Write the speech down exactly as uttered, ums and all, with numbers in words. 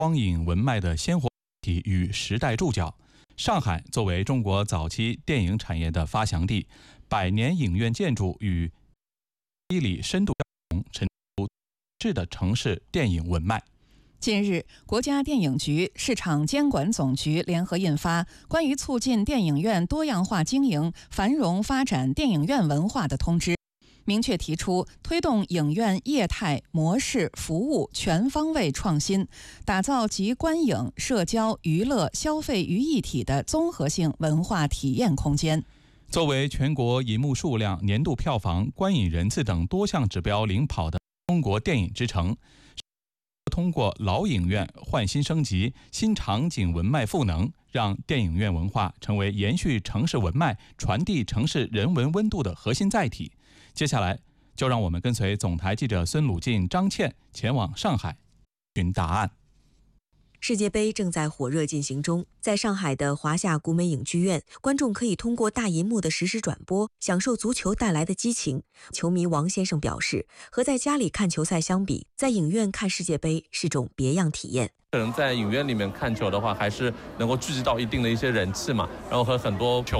光影文脉的鲜活体与时代注脚。上海作为中国早期电影产业的发祥地，百年影院建筑与肌理深度陈出质的城市电影文脉。 近日，国家电影局、市场监管总局联合印发《关于促进电影院多样化经营、繁荣发展电影院文化的通知》，明确提出推动影院业态、模式、服务全方位创新，打造集观影、社交、娱乐、消费于一体的综合性文化体验空间。 作为全国银幕数量、年度票房、观影人次等多项指标领跑的中国电影之城，通过老影院换新升级、新场景文脉赋能，让电影院文化成为延续城市文脉、传递城市人文温度的核心载体。接下来，就让我们跟随总台记者孙鲁进、张倩前往上海寻答案。 世界杯正在火热进行中，在上海的华夏古美影剧院，观众可以通过大银幕的实时转播，享受足球带来的激情。球迷王先生表示，和在家里看球赛相比，在影院看世界杯是种别样体验。 可能在影院里面看球的话，还是能够聚集到一定的一些人气嘛，然后和很多球